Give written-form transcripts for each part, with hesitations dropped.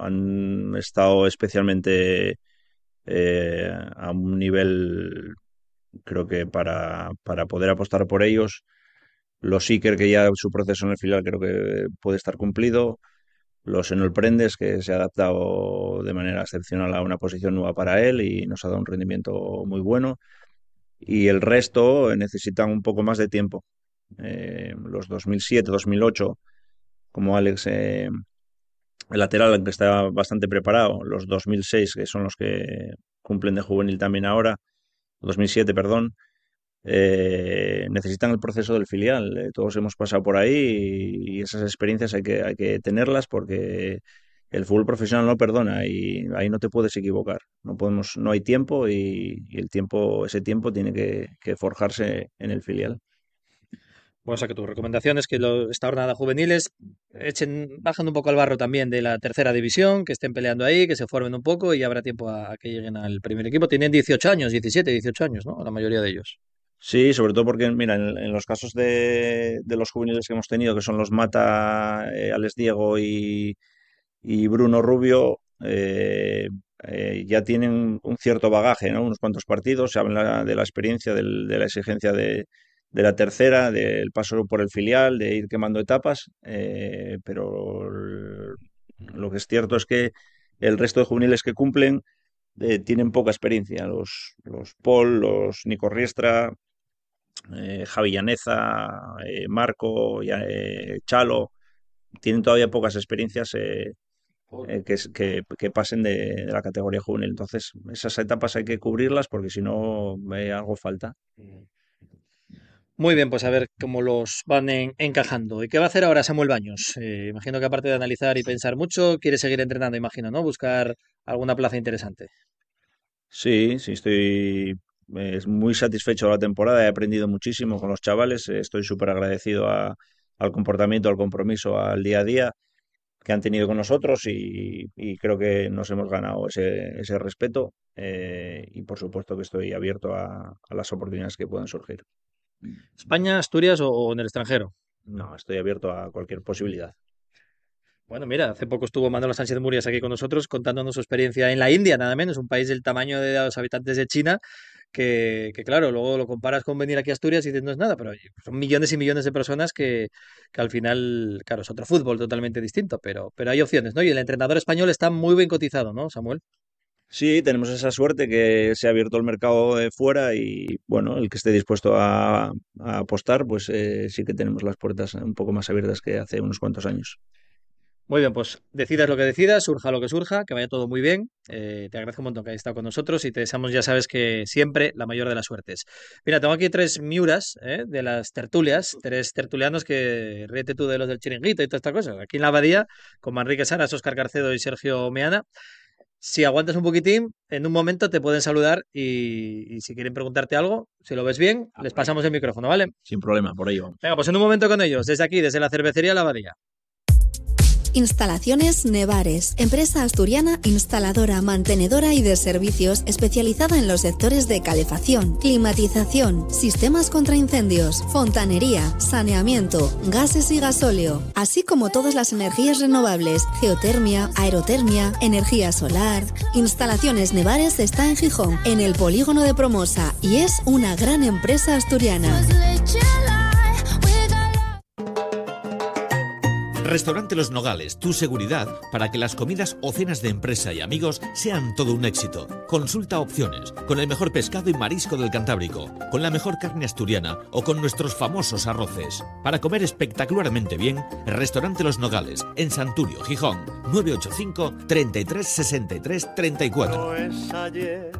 han estado especialmente a un nivel, creo que para poder apostar por ellos. Los Iker, que ya su proceso en el filial creo que puede estar cumplido. Los Enol Prendes, que se ha adaptado de manera excepcional a una posición nueva para él y nos ha dado un rendimiento muy bueno. Y el resto necesitan un poco más de tiempo. Los 2007, 2008, como Alex, el lateral, que está bastante preparado. Los 2006, que son los que cumplen de juvenil también ahora. 2007, perdón. Necesitan el proceso del filial. Todos hemos pasado por ahí y esas experiencias hay que tenerlas porque el fútbol profesional no perdona y ahí no te puedes equivocar. No hay tiempo y ese tiempo tiene que forjarse en el filial. Bueno, o sea que tu recomendación es que esta jornada juveniles bajan un poco al barro también de la tercera división, que estén peleando ahí, que se formen un poco y habrá tiempo a que lleguen al primer equipo. Tienen 18 años, 17, 18 años, ¿no? La mayoría de ellos. Sí, sobre todo porque, mira, en los casos de los juveniles que hemos tenido, que son los Mata, Alex Diego y Bruno Rubio, ya tienen un cierto bagaje, ¿no? Unos cuantos partidos, se habla de la experiencia, de la exigencia de la tercera, del paso por el filial, de ir quemando etapas, pero lo que es cierto es que el resto de juveniles que cumplen tienen poca experiencia. Los Paul, los Nico Riestra, Javi Llaneza, Marco, Chalo, tienen todavía pocas experiencias que pasen de la categoría juvenil. Entonces, esas etapas hay que cubrirlas porque si no, algo falta. Muy bien, pues a ver cómo los van encajando. ¿Y qué va a hacer ahora Samuel Baños? Imagino que aparte de analizar y pensar mucho, quiere seguir entrenando, imagino, ¿no? Buscar alguna plaza interesante. Sí, sí, estoy muy satisfecho de la temporada. He aprendido muchísimo con los chavales. Estoy súper agradecido al comportamiento, al compromiso, al día a día que han tenido con nosotros y creo que nos hemos ganado ese respeto y por supuesto que estoy abierto a las oportunidades que puedan surgir. ¿España, Asturias o en el extranjero? No, estoy abierto a cualquier posibilidad. Bueno, mira, hace poco estuvo Manolo Sánchez Murias aquí con nosotros contándonos su experiencia en la India, nada menos, un país del tamaño de los habitantes de China, que claro, luego lo comparas con venir aquí a Asturias y dices, no es nada, pero oye, son millones y millones de personas que al final, claro, es otro fútbol totalmente distinto, pero hay opciones, ¿no? Y el entrenador español está muy bien cotizado, ¿no, Samuel? Sí, tenemos esa suerte que se ha abierto el mercado de fuera y bueno, el que esté dispuesto a apostar, pues sí que tenemos las puertas un poco más abiertas que hace unos cuantos años. Muy bien, pues decidas lo que decidas, surja lo que surja, que vaya todo muy bien. Te agradezco un montón que hayas estado con nosotros y te deseamos, ya sabes, que siempre la mayor de las suertes. Mira, tengo aquí tres miuras de las tertulias, tres tertulianos que ríete tú de los del chiringuito y toda esta cosa. Aquí en la Abadía, con Manrique Saras, Óscar Carcedo y Sergio Meana. Si aguantas un poquitín, en un momento te pueden saludar y si quieren preguntarte algo, si lo ves bien, les pasamos el micrófono, ¿vale? Sin problema, por ello vamos. Venga, pues en un momento con ellos, desde aquí, desde la cervecería La Abadía. Instalaciones Nevares, empresa asturiana instaladora, mantenedora y de servicios especializada en los sectores de calefacción, climatización, sistemas contra incendios, fontanería, saneamiento, gases y gasóleo, así como todas las energías renovables, geotermia, aerotermia, energía solar. Instalaciones Nevares está en Gijón, en el polígono de Promosa y es una gran empresa asturiana. Restaurante Los Nogales, tu seguridad para que las comidas o cenas de empresa y amigos sean todo un éxito. Consulta opciones, con el mejor pescado y marisco del Cantábrico, con la mejor carne asturiana o con nuestros famosos arroces. Para comer espectacularmente bien, Restaurante Los Nogales, en Santurio, Gijón, 985 33 63 34. No es ayer.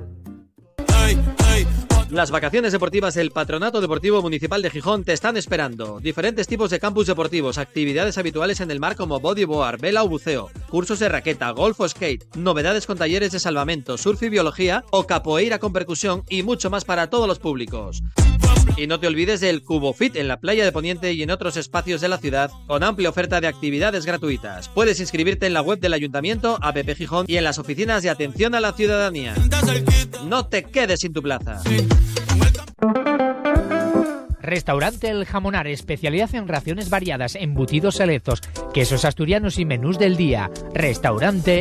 Las vacaciones deportivas del Patronato Deportivo Municipal de Gijón te están esperando. Diferentes tipos de campus deportivos, actividades habituales en el mar como bodyboard, vela o buceo, cursos de raqueta, golf o skate, novedades con talleres de salvamento, surf y biología o capoeira con percusión y mucho más para todos los públicos. Y no te olvides del Cubo Fit en la playa de Poniente y en otros espacios de la ciudad con amplia oferta de actividades gratuitas. Puedes inscribirte en la web del Ayuntamiento, APP Gijón y en las oficinas de atención a la ciudadanía. No te quedes sin tu plaza. Restaurante El Jamonar, especialidad en raciones variadas, embutidos selectos, quesos asturianos y menús del día. Restaurante